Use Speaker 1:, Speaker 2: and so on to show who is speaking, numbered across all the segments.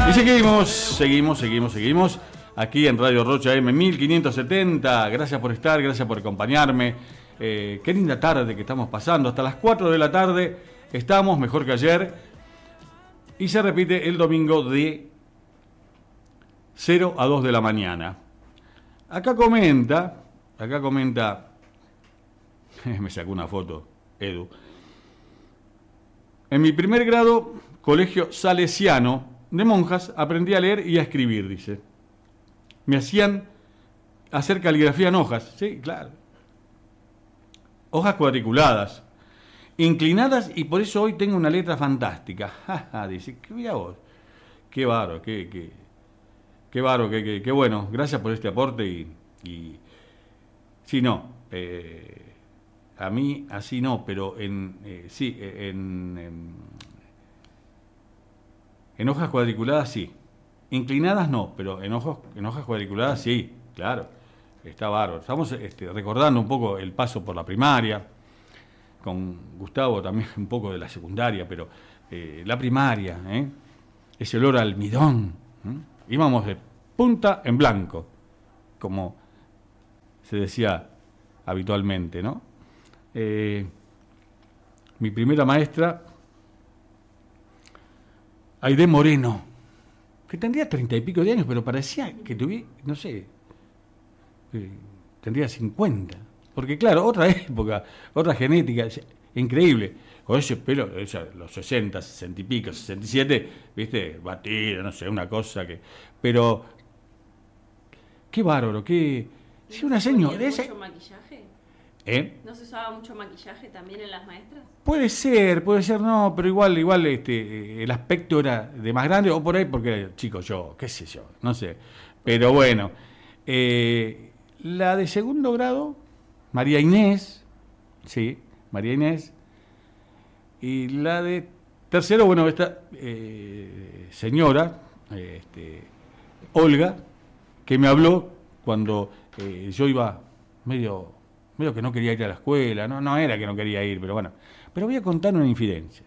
Speaker 1: Y seguimos aquí en Radio Rocha M 1570. Gracias por estar, gracias por acompañarme. Qué linda tarde que estamos pasando. Hasta las 4 de la tarde estamos, mejor que ayer. Y se repite el domingo de 0 a 2 de la mañana. Acá comenta, me sacó una foto, Edu. En mi primer grado, colegio salesiano de monjas, aprendí a leer y a escribir, dice. Me hacían hacer caligrafía en hojas, sí, claro. Hojas cuadriculadas, inclinadas, y por eso hoy tengo una letra fantástica. Dice, mira vos, qué bárbaro, qué bárbaro, qué bueno. Gracias por este aporte y sí, no, a mí así no, pero sí, en hojas cuadriculadas sí. Inclinadas no, pero en hojas cuadriculadas sí, claro. Está bárbaro. Estamos recordando un poco el paso por la primaria, con Gustavo también un poco de la secundaria, pero la primaria, ese olor a almidón. Íbamos de punta en blanco, como se decía habitualmente, ¿no? Mi primera maestra, Aide Moreno, que tendría 30 y pico de años, pero parecía que tuviera, no sé, tendría 50. Porque claro, otra época, otra genética, increíble. Con ese pelo, los 60, 60 y pico, 67, viste, batido, no sé, una cosa que... Pero, qué bárbaro, qué... Si una señora...
Speaker 2: ¿Mucho maquillaje? ¿No se usaba mucho maquillaje también en las maestras?
Speaker 1: Puede ser, no, pero igual el aspecto era de más grande, o por ahí porque chico yo, qué sé yo, no sé. Pero bueno, la de segundo grado, María Inés, sí, María Inés, y la de tercero, bueno, esta señora, Olga, que me habló cuando yo iba medio que no quería ir a la escuela, no era que no quería ir, pero bueno. Pero voy a contar una infidencia.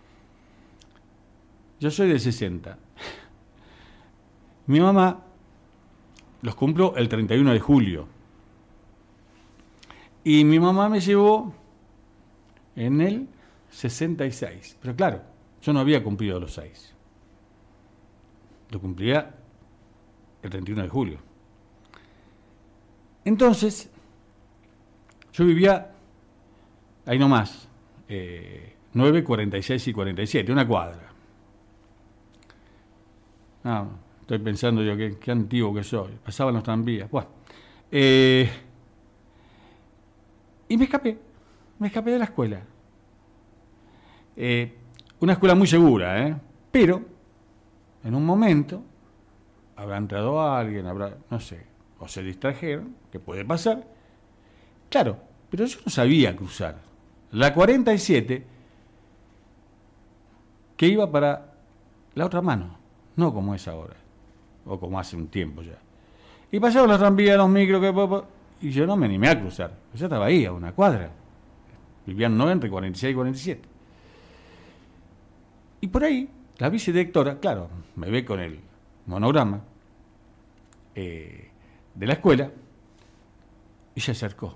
Speaker 1: Yo soy del 60. Mi mamá los cumplo el 31 de julio. Y mi mamá me llevó en el 66. Pero claro, yo no había cumplido los 6. Lo cumplía el 31 de julio. Entonces, yo vivía ahí nomás, 9, 46 y 47, una cuadra. Estoy pensando yo qué antiguo que soy. Pasaban los tranvías. Bueno, y me escapé de la escuela. Una escuela muy segura, pero en un momento habrá entrado alguien, no sé, o se distrajeron, que puede pasar. Claro, pero yo no sabía cruzar. La 47, que iba para la otra mano, no como es ahora, o como hace un tiempo ya. Y pasaban las tranvías, los micros, y yo no me animé a cruzar. Yo estaba ahí, a una cuadra. Vivían no entre 46 y 47. Y por ahí, la vicedirectora, claro, me ve con el monograma de la escuela, y se acercó.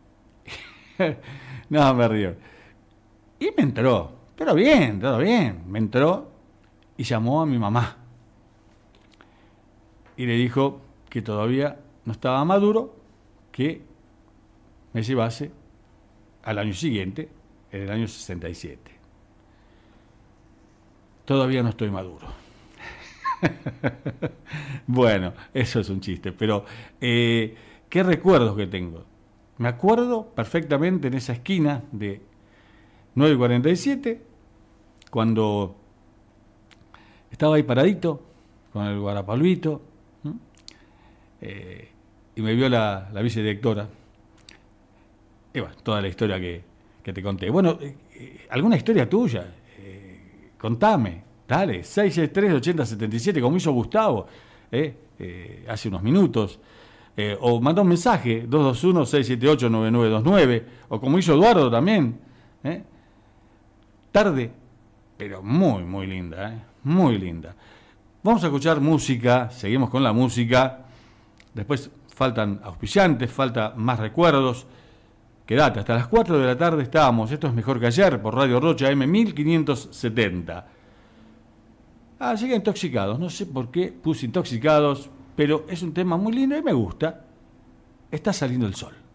Speaker 1: No, me río. Y me entró, pero bien, todo bien. Me entró y llamó a mi mamá. Y le dijo que todavía no estaba maduro, que me llevase al año siguiente, en el año 67. Todavía no estoy maduro. Bueno, eso es un chiste, pero ¿qué recuerdos que tengo? Me acuerdo perfectamente en esa esquina de 9:47, cuando estaba ahí paradito, con el guardapolvito, y me vio la vicedirectora. Y bueno, toda la historia que te conté. Bueno, ¿alguna historia tuya? Contame, dale, 663-8077, como hizo Gustavo, hace unos minutos. O manda un mensaje, 221-678-9929, o como hizo Eduardo también. Tarde, pero muy, muy linda, muy linda. Vamos a escuchar música, seguimos con la música. Después faltan auspiciantes, falta más recuerdos. Quédate, hasta las 4 de la tarde estábamos. Esto es Mejor que Ayer por Radio Rocha M1570. Llega Intoxicados. No sé por qué puse Intoxicados, pero es un tema muy lindo y me gusta. Está saliendo el sol.